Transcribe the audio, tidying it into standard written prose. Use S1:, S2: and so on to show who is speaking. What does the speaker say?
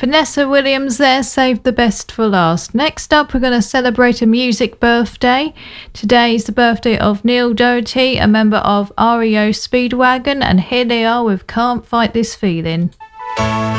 S1: Vanessa Williams there, saved the best for last. Next up, we're going to celebrate a music birthday. Today is the birthday of Neil Doherty, a member of REO Speedwagon, and here they are with Can't Fight This Feeling.